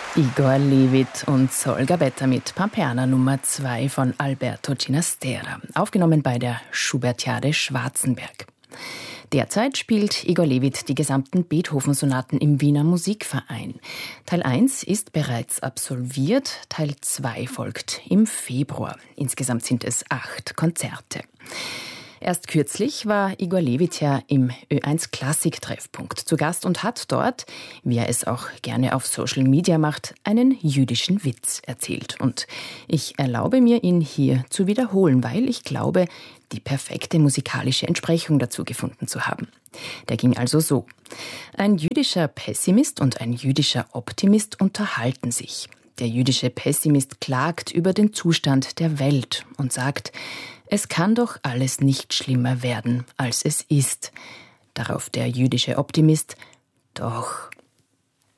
Igor Levit und Sol Gabetta mit Pampeana Nummer 2 von Alberto Ginastera, aufgenommen bei der Schubertiade Schwarzenberg. Derzeit spielt Igor Levit die gesamten Beethoven-Sonaten im Wiener Musikverein. Teil 1 ist bereits absolviert, Teil 2 folgt im Februar. Insgesamt sind es 8 Konzerte. Erst kürzlich war Igor Levit ja im Ö1 Klassik-Treffpunkt zu Gast und hat dort, wie er es auch gerne auf Social Media macht, einen jüdischen Witz erzählt. Und ich erlaube mir, ihn hier zu wiederholen, weil ich glaube, die perfekte musikalische Entsprechung dazu gefunden zu haben. Der ging also so: Ein jüdischer Pessimist und ein jüdischer Optimist unterhalten sich. Der jüdische Pessimist klagt über den Zustand der Welt und sagt: Es kann doch alles nicht schlimmer werden, als es ist. Darauf der jüdische Optimist: Doch,